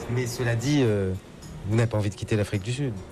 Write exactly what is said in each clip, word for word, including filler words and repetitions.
Mais cela dit, euh, vous n'avez pas envie de quitter l'Afrique du Sud.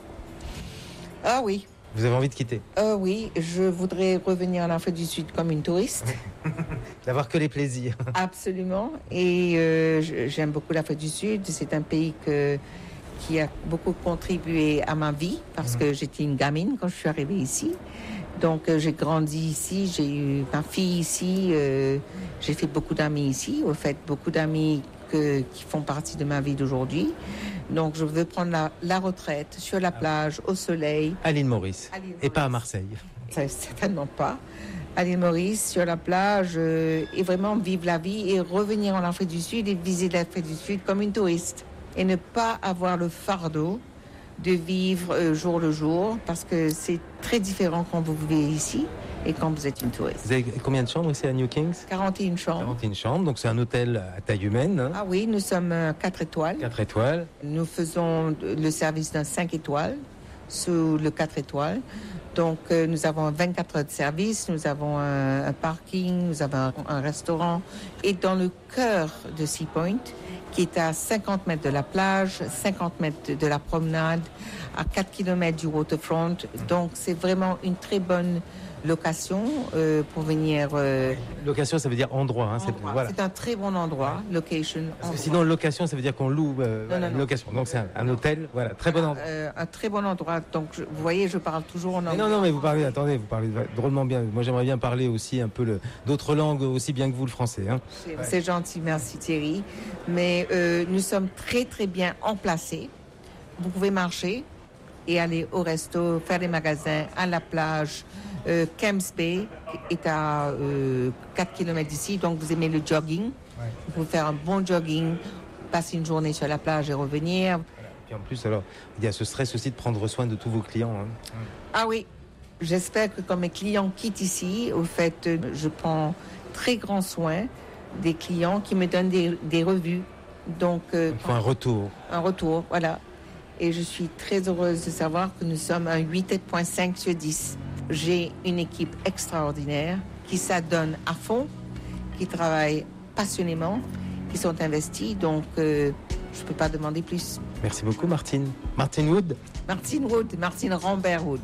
Ah oui. Vous avez envie de quitter? Euh, oui, je voudrais revenir en Afrique du Sud comme une touriste. D'avoir que les plaisirs. Absolument. Et euh, j'aime beaucoup l'Afrique du Sud. C'est un pays que, qui a beaucoup contribué à ma vie parce mmh. que j'étais une gamine quand je suis arrivée ici. Donc euh, j'ai grandi ici, j'ai eu ma fille ici, euh, j'ai fait beaucoup d'amis ici. Au fait, beaucoup d'amis que, qui font partie de ma vie d'aujourd'hui. Donc je veux prendre la, la retraite sur la plage, au soleil. À l'île Maurice. À l'île Maurice. Et pas à Marseille. Ça, certainement pas. À l'île Maurice, sur la plage, euh, et vraiment vivre la vie et revenir en Afrique du Sud et visiter l'Afrique du Sud comme une touriste. Et ne pas avoir le fardeau de vivre euh, jour le jour, parce que c'est très différent quand vous vivez ici et quand vous êtes une touriste. Vous avez combien de chambres ici à New Kings? quarante et une chambres. quarante et une chambres, donc c'est un hôtel à taille humaine. Hein. Ah oui, nous sommes quatre étoiles. quatre étoiles. Nous faisons le service d'un cinq étoiles sous le quatre étoiles. Donc euh, nous avons vingt-quatre heures de service, nous avons un, un parking, nous avons un, un restaurant. Et dans le cœur de Sea Point, qui est à cinquante mètres de la plage, cinquante mètres de la promenade, à quatre kilomètres du waterfront. Donc c'est vraiment une très bonne location euh, pour venir... Euh, location, ça veut dire endroit. Hein, endroit. C'est, voilà. c'est un très bon endroit, location. Parce que sinon, location, ça veut dire qu'on loue euh, non, voilà, non, une location. Donc c'est un, un hôtel, voilà, très bon endroit. Euh, un très bon endroit. Donc je, vous voyez, je parle toujours en anglais. Mais non, non, mais vous parlez, attendez, vous parlez drôlement bien. Moi, j'aimerais bien parler aussi un peu le, d'autres langues aussi bien que vous, le français. Hein. C'est, ouais. c'est gentil, merci Thierry. Mais euh, nous sommes très, très bien emplacés. Vous pouvez marcher et aller au resto, faire des magasins, à la plage. Euh, Camps Bay est à euh, quatre kilomètres d'ici, donc vous aimez le jogging. Ouais. Vous pouvez faire un bon jogging, passer une journée sur la plage et revenir. Et en plus, alors, il y a ce stress aussi de prendre soin de tous vos clients. Hein. Ah oui, j'espère que quand mes clients quittent ici, au fait, je prends très grand soin des clients qui me donnent des, des revues. Donc, euh, il faut un retour. Un retour, voilà. Et je suis très heureuse de savoir que nous sommes à huit virgule cinq sur dix. J'ai une équipe extraordinaire qui s'adonne à fond, qui travaille passionnément, qui sont investis. Donc, euh, je ne peux pas demander plus. Merci beaucoup, Martine. Martine Wood. Martine Wood, Martine Rambert Wood.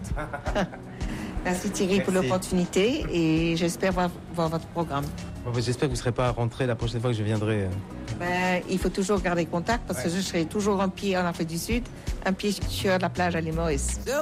Merci Thierry Merci. pour l'opportunité et j'espère voir, voir votre programme. Bon, ben, j'espère que vous ne serez pas rentré la prochaine fois que je viendrai. Ben, il faut toujours garder contact parce ouais. que je serai toujours un pied en Afrique du Sud, un pied sur la plage à l'île Maurice.